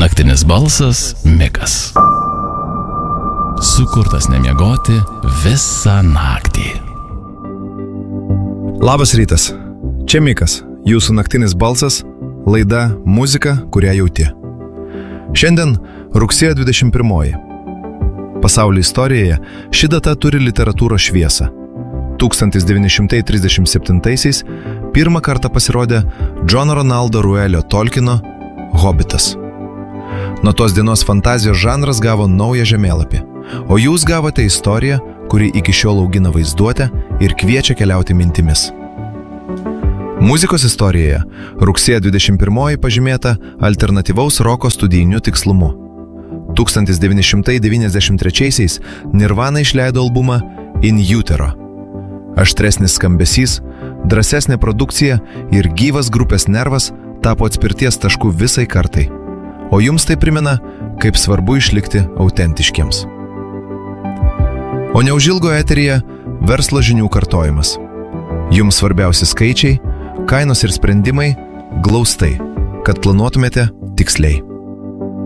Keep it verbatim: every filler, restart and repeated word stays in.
Naktinis balsas Mikas. Sukurtas nemiegoti visą naktį. Labas rytas. Čia Mikas, jūsų naktinis balsas, laida Muzika, kurią jauti. Šiandien rugsėjo dvidešimt pirmoji. Pasaulio istorijoje ši data turi literatūros šviesą. tūkstantis devyni šimtai trisdešimt septintaisiais pirmą kartą pasirodė Džono Ronaldo Ruelio Tolkieno Hobitas. Nuo tos dienos fantazijos žanras gavo naują žemėlapį, o jūs gavote istoriją, kuri iki šiol augina vaizduotę ir kviečia keliauti mintimis. Muzikos istorijoje rugsėjo dvidešimt pirmoji pažymėta alternatyvaus roko studijiniu tikslumu. tūkstantis devyni šimtai devyniasdešimt trečiaisiais Nirvana išleido albumą In Utero. Aštresnis skambesys, drąsesnė produkcija ir gyvas grupės nervas tapo atspirties tašku visai kartai. O jums tai primena, kaip svarbu išlikti autentiškiems. O neužilgo eteryje verslo žinių kartojimas. Jums svarbiausi skaičiai, kainos ir sprendimai glaustai, kad planuotumėte tiksliai.